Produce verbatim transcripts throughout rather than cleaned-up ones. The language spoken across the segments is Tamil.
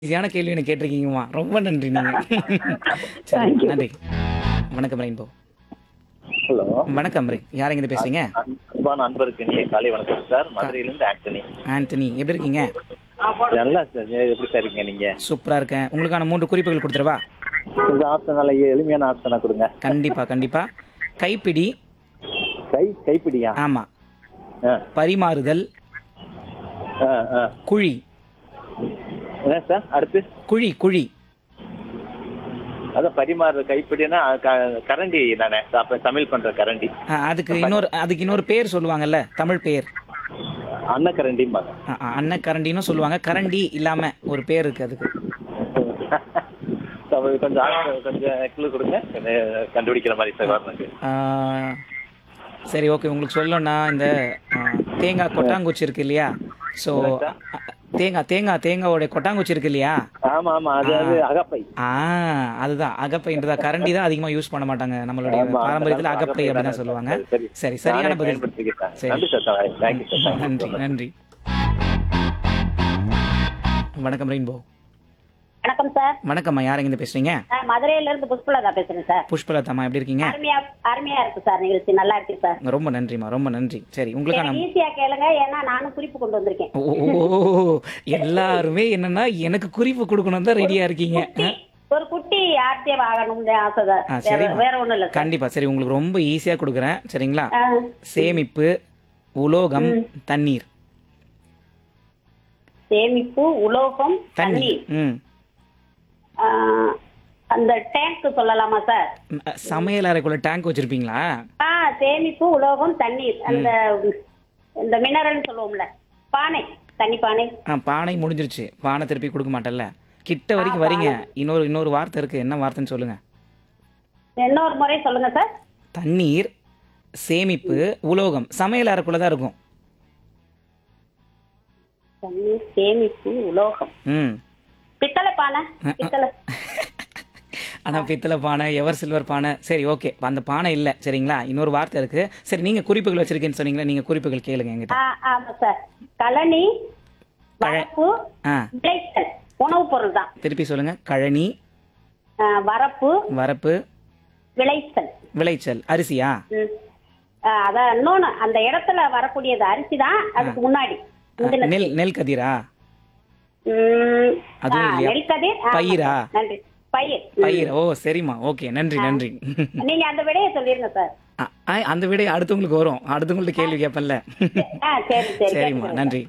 ஈஸியான கேள்வி எனக்கு கேட்டிருக்கீங்கம்மா. ரொம்ப நன்றி நீங்க. சரி, தேங்க் யூ. நன்றி. வணக்கம் ரெயின்போ. ஹலோ. வணக்கம் ரே. யார் எங்கிருந்து பேசுறீங்க? அன்பான அன்பருக்கு இனிய காலை வணக்கம் சார். மதுரையிலிருந்து ஆண்டனி. ஆண்டனி எப்படி இருக்கீங்க? நல்லா சார். எப்படி சார் இருக்கீங்க நீங்க? சூப்பரா இருக்கேன். உங்களுக்கான மூன்று குறிப்புகள் கொடுத்துறவா? இந்த ஆப்ஷன் நல்ல எளிமையான ஆப்ஷனா கொடுங்க. கண்டிப்பா கண்டிப்பா. கைப்பிடி. கை கைப்பிடியா? ஆமா. ஆ, பரிமாறுதல். ஆ, ஆ. குழி. என்ன சார் அடுத்து? குழி குழி. அதான் பரிமாறு கைப்பிடினா க- கரண்டி தானே? அப்ப சமையல் பண்ற கரண்டி. ஆ, அதுக்கு இன்னொரு அதுக்கு இன்னொரு பேர் சொல்லுவாங்கல்ல, தமிழ் பேர். அன்னக்கரண்டிம்பாங்க. ஆ, ஆ, அன்னக்கரண்டின்னு சொல்லுவாங்க. கரண்டி இல்லாம ஒரு பேர் இருக்கு அதுக்கு. அப்ப கொஞ்சம் ஆ- கொஞ்சம் clue கொடுங்க. கொஞ்சம் கண்டுபிடிக்கிற மாதிரி சார் வரணுங்க. ஆ, சரி ஓகே, உங்களுக்கு சொல்லணும்னா இந்த ஆ, தேங்காய் கொட்டாங்குச்சி இருக்கு இல்லையா? ஸோ தேங்காய் தேங்காய் தேங்காயோட கொட்டாங்குச்சி இருக்கு இல்லையா? ஆமா ஆமா அது அது அகப்பை. ஆ, அதுதான் அகப்பைன்றதா. கரண்டி தான் அதிகமாக யூஸ் பண்ண மாட்டாங்க நம்மளுடைய ஆமா, பாரம்பரியத்தில். அந்த அகப்பை அப்படின்னு தான் தானே. சொல்லுவாங்க. சரி, சரி, நானே சரியான பதில். பயன்படுத்திக்கிட்டேன். சரி. நன்றி சார். Thank you sir. நன்றி நன்றி. வணக்கம் ரெயின்போ. வணக்கம் சார். வணக்கம்மா, யார் எங்கிருந்து பேசுறீங்க? நான் மதுரையில இருந்து புஷ்பலதா பேசுறேன் சார். புஷ்பலதாம்மா, எப்படி இருக்கீங்க? அருமையா அருமையா இருக்கு சார் நிகழ்ச்சி. நல்லா இருக்கு சார். ரொம்ப நன்றிம்மா, ரொம்ப நன்றி. சரி, உங்களுக்கான ஈஸியா கேளுங்க, ஏன்னா நானும் குறிப்பு கொண்டு வந்திருக்கேன். ஓ ஓ, எல்லாருமே என்னன்னா எனக்கு குறிப்பு கொடுக்கணும் தான் ரெடியா இருக்கீங்க. குட்டி, ஒரு குட்டி ஆர்த்தியம் ஆகணும்னு ஆசை ஆ, தான். சரி. வேற- வேற ஒண்ணும் இல்ல சார். கண்டிப்பா. சரி, உங்களுக்கு ரொம்ப ஈஸியா கொடுக்குறேன். சரிங்களா? ஆ, சேமிப்பு, உலோகம், தண்ணீர். சேமிப்பு, உலோகம், தண்ணீர். தண்ணீர். ம். ஆ, அந்த டேங்க் சொல்லலாமா சார்? அ, சமையல் அறைக்குள்ள டேங்க் வச்சிருப்பீங்களா? ஆ, சேமிப்பு, உலோகம், தண்ணீர். அந்த இந்த மினரல்னு சொல்லுவோம்ல, பானை, தண்ணி பானை. ஆ, பானை முடிஞ்சிருச்சு. பானை திருப்பி கொடுக்க மாட்டேன்ல. கிட்ட வரைக்கும் வரீங்க. இன்னொரு இன்னொரு வார்த்தை இருக்கு. என்ன வார்த்தைன்னு சொல்லுங்க. இன்னொரு முறை சொல்லுங்க சார். தண்ணீர், சேமிப்பு, உலோகம். சமையல் அறைக்குள்ள தான் இருக்கும். தண்ணீர், சேமிப்பு, உலோகம். ம். பித்தளை பானை, பித்தளை. ஆனா பித்தளை பானை, எவர் சில்வர் பானை. சரி ஓகே, அந்த பானை இல்லை. சரிங்களா? இன்னொரு வார்த்தை இருக்கு. சரி, நீங்க குறிப்புகள் வச்சிருக்கேன்னு சொன்னீங்களா? நீங்க குறிப்புகள் கேளுங்க என்கிட்ட. ஆ, ஆமா சார். கழனி, வரப்பு, ஆ, விளைச்சல். உணவுப் பொருள் தான். திருப்பி சொல்லுங்க. கழனி, ஆ, வரப்பு, வரப்பு, விளைச்சல். விளைச்சல். அரிசியா? ம். ஆ, அதான் இன்னொன்னு, அந்த இடத்துல வரக்கூடியது அரிசி தான். அதுக்கு முன்னாடி முந்தின- நெல் நெல் கதிரா? ம், அதுவும் ஆ, இல்லையா? நெல்கதிர். ஆமா பயிரா? சார். நன்றி. பயிர். பயிர். ஓ சரிம்மா, ஓகே, நன்றி நன்றி. நீங்க அந்த விடையை சொல்லிருங்க சார். ஆ, ஆ, அந்த விட அடுத்தவங்களுக்கு வரும். அடுத்தவங்கள்ட்ட கேள்வி கேட்பேன்ல. ஆ, சரி சரி சரிம்மா, கேட்டுக்கிறேன். நன்றி.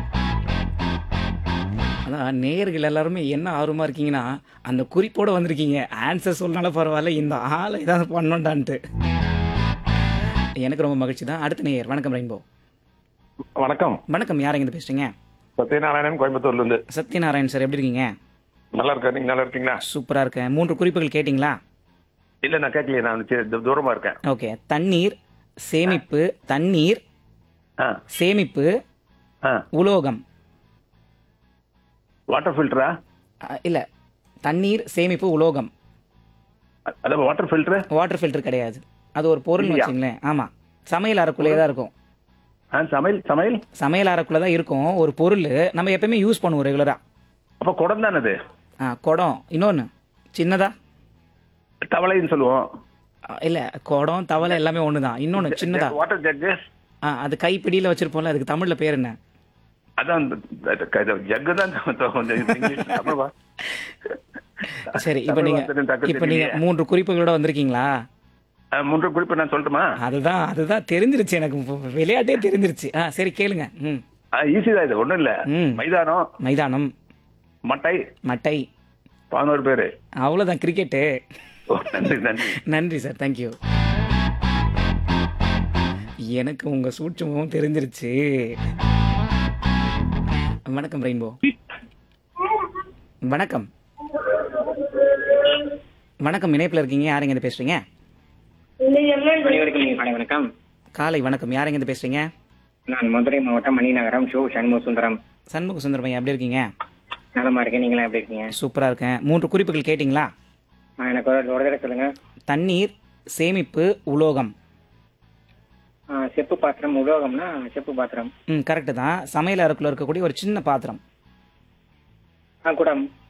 அதான் நேயர்கள் எல்லாருமே என்ன ஆர்வமா இருக்கீங்கன்னா, அந்த குறிப்போட வந்திருக்கீங்க. ஆன்சர் சொன்னாலும் பரவாயில்ல, இந்த ஆளை ஏதாவது பண்ணோண்டான்ட்டு. எனக்கு ரொம்ப மகிழ்ச்சி தான். அடுத்த நேயர். வணக்கம் ரெயின்போ. வணக்கம். வணக்கம், யார் எங்கிருந்து பேசுறீங்க? சத்யநாராயணன், கோயம்புத்தூர்ல இருந்து. சத்யநாராயண் சார், எப்படி இருக்கீங்க? நல்லா இருக்கேன். நீங்க நல்லா இருக்கீங்களா? சூப்பரா இருக்கேன். மூன்று குறிப்புகள் கேட்டிங்களா? இல்ல, நான் கேட்கலையே. நான் சி- து- தூரமா இருக்கேன். ஓகே. தண்ணீர், சேமிப்பு, தண்ணீர், ஆ, சேமிப்பு, ஆ. உலோகம். வாட்டர் ஃபில்டரா? அ, இல்ல, தண்ணீர், சேமிப்பு, உலோகம். அ- அதான் வாட்டர் ஃபில்டர். வாட்டர் ஃபில்டர் கிடையாது. அது ஒரு பொருள் இல்லையா? வச்சுங்களேன். ஆமா, சமையல் அறைக்குள்ளே தான் இருக்கும். ஆ, சமையல் சமையல். சமையல் அறைக்குள்ள தான் இருக்கும் ஒரு பொருள். நம்ம எப்பயுமே யூஸ் பண்ணுவோம் ரெகுலரா. அப்ப குடம் தானே அது? ஆ, குடம். இன்னொன்னு சின்னதா? தவளைன்னு சொல்லுவோம். ஆ, இல்ல, குடம் தவளை எல்லாமே ஒண்ணுதான். இன்னொன்னு சின்னதா? Water jug. ஆ, அது கைப்பிடியில வச்சிருப்போம்ல, அதுக்கு தமிழ்ல பேர் என்ன? அதான் ஜக்கு தான். கொஞ்சம் இங்கிலீஷ், தமிழ் வா. சரி, இப்ப தமிழ் நீங்க வார்த்தை டக்கு இப்ப நீங்க தெரியலையே. மூன்று குறிப்புகளோட வந்திருக்கீங்களா? ஆ, மூன்று குறிப்பு நான் சொல்லட்டுமா? அதுதான் அதுதான் தெரிஞ்சிருச்சு எனக்கு. இப்ப விளையாட்டே தெரிஞ்சிருச்சு. ஆ, சரி கேளுங்க. ம். ஈஸி தான் இது. ஒண்ணும் இல்ல. ம். மைதானம், மைதானம், மட்டை, மட்டை. பதினோரு பேரு. அவ்வளவுதான் கிரிக்கெட்டு. ஓ, நன்றி நன்றி. நன்றி சார், தேங்க்யூ. எனக்கு உங்க சூட்சமும் தெரிஞ்சிருச்சு. வணக்கம் ரெயின்போ. வணக்கம். வணக்கம், இணைப்பில் இருக்கீங்க. யார் எங்க பேசுறீங்க? அனைவருக்கும் காலை வணக்கம். காலை வணக்கம். யார் எங்க பேசுறீங்க? நான் மதுரை மாவட்டம் மணிநகரம் ஷோ சண்முக சுந்தரம். சண்முக சுந்தரமையா, எப்படி இருக்கீங்க? நலமா இருக்கேன். நீங்களா எப்படி இருக்கீங்க? சூப்பரா இருக்கேன். மூன்று குறிப்புகள் கேட்டிங்களா? ஆ, எனக்கு ஒரு ஒரு தடவை சொல்லுங்க. தண்ணீர், சேமிப்பு, உலோகம். ஆ, செப்பு பாத்திரம். உலோகம்னா செப்பு பாத்திரம். ம், கரெக்டு தான். சமையல் அறைக்குள்ள இருக்கக்கூடிய ஒரு சின்ன பாத்திரம். ஆ, குடம்.